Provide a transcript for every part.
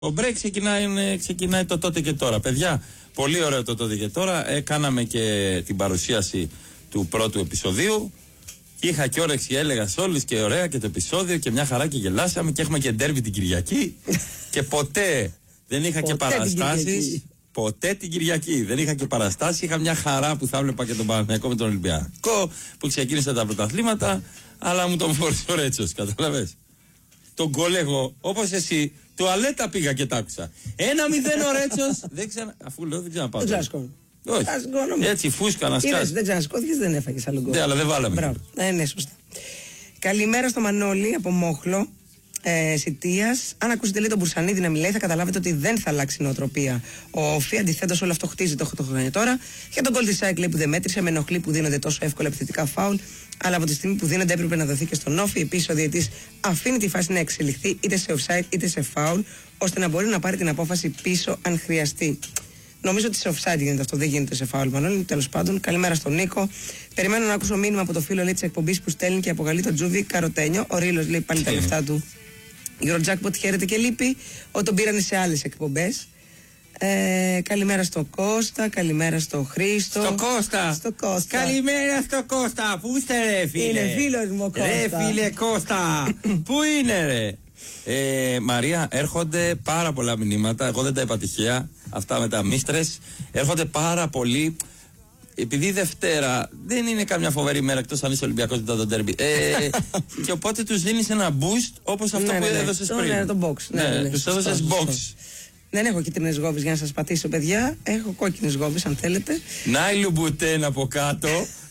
Ο break ξεκινάει το τότε και τώρα. Παιδιά, πολύ ωραίο το τότε και τώρα. Κάναμε και την παρουσίαση του πρώτου επεισοδίου. Είχα και όρεξη, έλεγα σε όλους και ωραία και το επεισόδιο και μια χαρά και γελάσαμε και έχουμε και ντέρμπι την Κυριακή. Και ποτέ δεν είχα και παραστάσεις. Ποτέ την Κυριακή. Δεν είχα και παραστάσεις. Είχα μια χαρά που θα έβλεπα και τον Παναθηναϊκό με τον Ολυμπιακό που ξεκίνησε τα πρωταθλήματα. Αλλά μου τον φόρησε ο Ρέτσος, καταλαβες. Τον γκολ εγώ, όπως εσύ, τουαλέτα πήγα και τ' άκουσα. 1-0 ο Ρέτσος. Αφού λέω δεν ξαναπάω. Όχι. Έτσι φούσκα να σκάσει. Δεν ξανασκόθηκες, δεν έφαγες άλλο γκολ. Ναι, αλλά δεν βάλαμε. Ναι, σωστά. Καλημέρα στο Μανώλη από Μόχλο. Σιτίας. Αν ακούσετε λέει τον Μπουρσανίδη να μιλάει, θα καταλάβετε ότι δεν θα αλλάξει η νοοτροπία. Ο Φι αντιθέτως όλο αυτό χτίζει το 8 χρόνια τώρα. Για τον γκολ της ΑΕΚ που δεν μέτρησε, με ενοχλεί που δίνονται τόσο εύκολα επιθετικά φάουλ. Αλλά από τη στιγμή που δίνονται έπρεπε να δοθεί και στον Όφι. Επίσης ο διαιτής αφήνει τη φάση να εξελιχθεί είτε σε offside είτε σε φάουλ, ώστε να μπορεί να πάρει την απόφαση πίσω αν χρειαστεί. Νομίζω ότι σε offside γίνεται αυτό, δεν γίνεται σε φάουλ. Μανώλη, τέλος πάντων. Καλημέρα στον Νίκο. Περιμένω να ακούσω μήνυμα από το φίλο της εκπομπής που στέλνει και αποκαλεί τον Τζούβι Καροτένιο. Ο Ρήλος λέει πάλι τα λεφτά του. Eurojackpot χαίρεται και λείπει ότι τον πήρανε σε άλλες εκπομπές. Καλημέρα στο Κώστα, καλημέρα στο Χρήστο. Στο Κώστα. Καλημέρα στο Κώστα. Πού είστε ρε φίλε? Είναι φίλος μου ο Κώστα. Ρε φίλε Κώστα. Πού είναι ρε? Μαρία, έρχονται πάρα πολλά μηνύματα. Εγώ δεν τα είπα τυχαία. Αυτά με τα μίστρες. Έρχονται πάρα πολλοί. Επειδή Δευτέρα δεν είναι καμιά φοβερή μέρα εκτός αν είσαι Ολυμπιακός μετά τον ντέρμπι. Και οπότε τους δίνεις ένα boost όπως αυτό που έδωσες πριν. Ναι, το box. Ναι, τους έδωσες box. Δεν έχω κίτρινες γόβες για να σας πατήσω, παιδιά. Έχω κόκκινες γόβες αν θέλετε. Νάιλου μπουτέν από κάτω.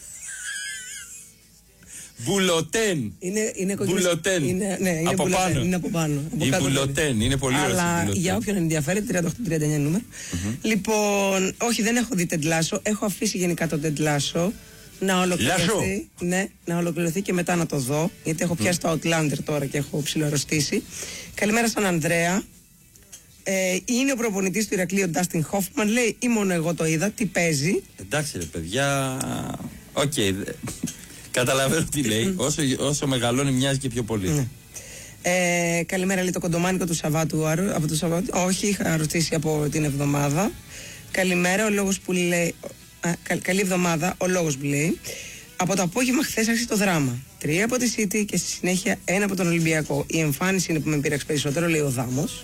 Μπουλοτέν. Είναι μπουλοτέν. Είναι από πάνω. Είναι από πάνω. Η μπουλοτέν είναι πολύ ωραία. Αλλά για όποιον ενδιαφέρει, 38-39 νούμερο. Λοιπόν, όχι, δεν έχω δει τεντλάσο. Έχω αφήσει γενικά το τεντλάσο να ολοκληρωθεί. Ναι, να ολοκληρωθεί και μετά να το δω. Γιατί έχω πιάσει το Outlander τώρα και έχω ψιλοαρρωστήσει. Καλημέρα στον Ανδρέα. Είναι ο προπονητής του Ηρακλείου Ντάστιν Χόφμαν. Λέει, ή μόνο εγώ το είδα, τι παίζει. Εντάξει ρε παιδιά. Οκ. Καταλαβαίνω τι λέει. Όσο μεγαλώνει, μοιάζει και πιο πολύ. Ναι. Καλημέρα, λέει το κοντομάνικο του Σαββάτου. Από το Σαββάτου. Όχι, είχα ρωτήσει από την εβδομάδα. Καλημέρα, ο λόγος που λέει. Καλή εβδομάδα, ο λόγος που λέει. Από το απόγευμα χθες άρχισε το δράμα. 3 από τη City και στη συνέχεια 1 από τον Ολυμπιακό. Η εμφάνιση είναι που με πείραξε περισσότερο, λέει ο Δάμος.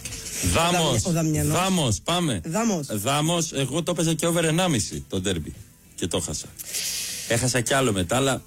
Δάμος, πάμε. Δάμος, εγώ το έπαιζα και over 1,5 το ντέρμπι. Και το χάσα. Έχασα κι άλλο μετά, αλλά.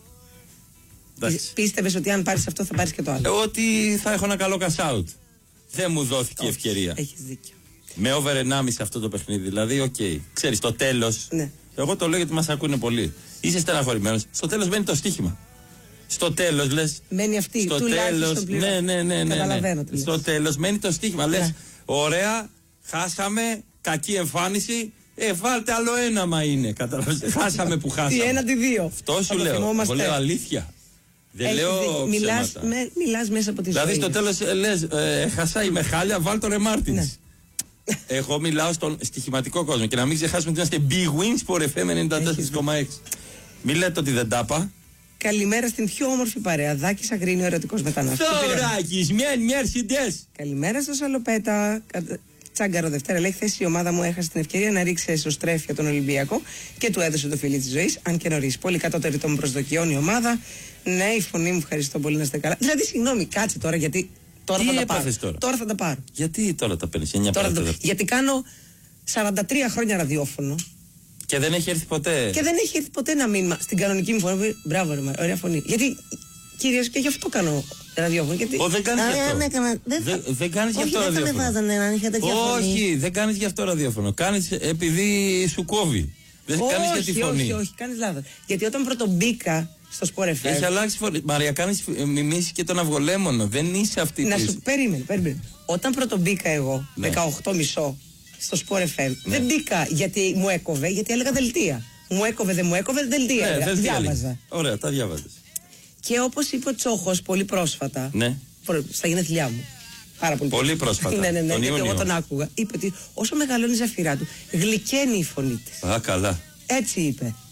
Πίστευες ότι αν πάρεις αυτό θα πάρεις και το άλλο? Ότι θα έχω ένα καλό cash out. Δεν μου δόθηκε η ευκαιρία. Έχεις δίκιο. Με over 1,5 αυτό το παιχνίδι. Δηλαδή, ξέρεις, το τέλος. Ναι. Εγώ το λέω γιατί μας ακούνε πολύ. Είσαι στεναχωρημένος. Στο τέλος μένει το στοίχημα. Στο τέλος λες. Μένει αυτή. Στο τέλος. Ναι. Καταλαβαίνω. Στο τέλος μένει το στοίχημα. Ναι. Λες, ωραία, χάσαμε, κακή εμφάνιση. Βάλτε άλλο ένα μα είναι. Χάσαμε που χάσαμε. Τι 1, τι 2. Αυτό σου λέω. Εγώ λέω αλήθεια. Δεν λέω ψέματα. Μιλάς μέσα από τη ζωή. Δηλαδή στο τέλος λες, χασά είμαι χάλια, βάλ το ρε Μάρτινς. Ναι. Εγώ μιλάω στον στοιχηματικό κόσμο και να μην ξεχάσουμε ότι είμαστε Big Wins for FM 94,6. Μην λέτε ότι δεν τα είπα. Καλημέρα στην πιο όμορφη παρέα. Δάκης Αγρίνιο, ερωτικός μετανάστης. Θωράκης, Mercedes. Καλημέρα στο Σαλοπέτα. Τσάγκαρο Δευτέρα, λέει: χθες η ομάδα μου έχασε την ευκαιρία να ρίξει εσωστρέφεια τον Ολυμπιακό και του έδωσε το φιλί της ζωής. Αν και νωρίς. Πολύ κατώτερη των προσδοκιών η ομάδα. Ναι, η φωνή μου, ευχαριστώ πολύ να είστε καλά. Δηλαδή, συγγνώμη, κάτσε τώρα γιατί. Τώρα θα τα πάρω. Τώρα θα τα πάρω. Γιατί τώρα τα παίρνεις? Γιατί κάνω 43 χρόνια ραδιόφωνο. Και δεν έχει έρθει ποτέ. Και δεν έχει έρθει ποτέ ένα μήνυμα στην κανονική μου φωνή. Μπράβο, ρε, ωραία φωνή. Γιατί κυρίως και γι' αυτό κάνω ραδιόφωνο. Δεν κάνεις γι' αυτό. Δεν κάνεις γι' αυτό ραδιόφωνο. Όχι, δεν κάνεις γι' αυτό ραδιόφωνο. Κάνεις επειδή σου κόβει. Δεν κάνεις για τη φωνή. Όχι, κάνεις λάθος. Γιατί όταν πρώτο μπήκα στο Sport FM. Έχει αλλάξει φωνή. Μαρία, κάνεις μιμήσεις και τον αυγολέμονο. Δεν είσαι αυτή τη. Να σου περίμενε. Όταν πρώτο μπήκα εγώ, 18,5 στο Sport FM, δεν μπήκα γιατί μου έκοβε, γιατί έλεγα δελτία. Μου έκοβε, δεν μου έκοβε, δελτία. Διάβαζα. Ωραία, τα διάβαζες. Και όπως είπε ο Τσόχος πολύ πρόσφατα, στα γενέθλιά μου. Πάρα πολύ πρόσφατα. Ναι, γιατί εγώ τον άκουγα. Είπε ότι όσο μεγαλώνει η ζαφυρά του, γλυκαίνει η φωνή της. Α, καλά. Έτσι είπε.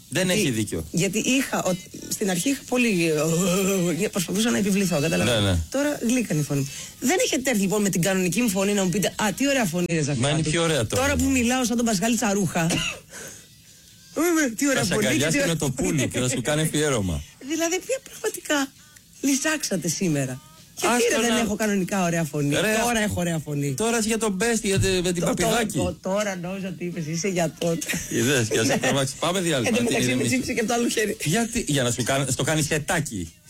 Δεν έχει δίκιο. Γιατί στην αρχή είχα πολύ. Προσπαθούσα να επιβληθώ, καταλαβαίνω. Ναι. Τώρα γλύκανε η φωνή. Δεν έχετε έρθει λοιπόν με την κανονική μου φωνή να μου πείτε «Α, τι ωραία φωνή ρε Ζαχαράτου». Μα είναι πιο ωραία τώρα. Τώρα που μιλάω σαν τον Πασχάλη Τσαρούχα. Τι ωραία θα φωνή. Θα σε αγκαλιάσει με το πουλί και θα σου κάνει αφιέρωμα. Δηλαδή, πραγματικά λυσάξατε σήμερα. Γιατί δεν έχω κανονικά ωραία φωνή. Τώρα έχω ωραία φωνή. Τώρα είσαι για τον Μπέστη, με την Παπηδάκη. Τώρα νόμιζα ότι είπες, είσαι για τότε. Είδες, για να σε τραβάξει. Πάμε διάλειμμα. Εν τω μεταξύ με τσίψε και το άλλο χέρι. Γιατί, για να στο κάνει χετάκι.